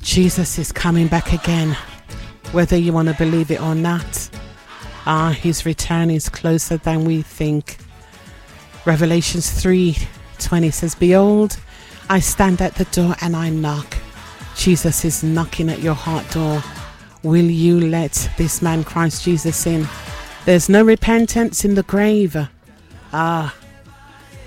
Jesus is coming back again, whether you want to believe it or not. His return is closer than we think. Revelations 3:20 says, behold, I stand at the door and I knock. Jesus is knocking at your heart door. Will you let this man Christ Jesus in? There's no repentance in the grave.